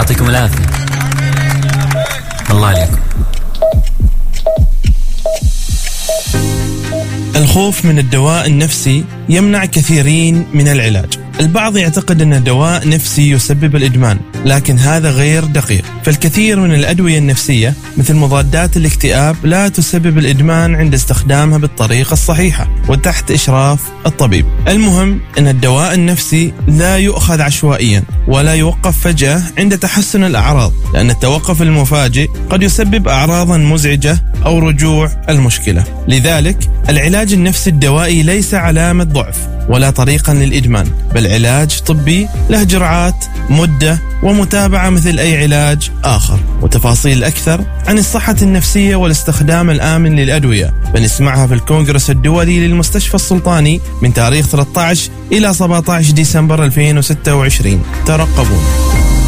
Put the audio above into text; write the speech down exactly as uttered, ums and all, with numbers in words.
يعطيكم العافية. الله عليكم. الخوف من الدواء النفسي يمنع كثيرين من العلاج. البعض يعتقد أن الدواء نفسي يسبب الإدمان، لكن هذا غير دقيق. فالكثير من الأدوية النفسية مثل مضادات الاكتئاب لا تسبب الإدمان عند استخدامها بالطريقة الصحيحة وتحت إشراف الطبيب. المهم أن الدواء النفسي لا يؤخذ عشوائيا ولا يوقف فجأة عند تحسن الأعراض، لأن التوقف المفاجئ قد يسبب أعراضا مزعجة أو رجوع المشكلة. لذلك العلاج النفسي الدوائي ليس علامة ضعف ولا طريقا للإدمان، بل علاج طبي له جرعات، مدة ومتابعة مثل أي علاج آخر. وتفاصيل أكثر عن الصحة النفسية والاستخدام الآمن للأدوية بنسمعها في الكونغرس الدولي للمستشفى السلطاني من تاريخ ثلاثة عشر إلى سبعة عشر ديسمبر ألفين وستة وعشرين. ترقبون.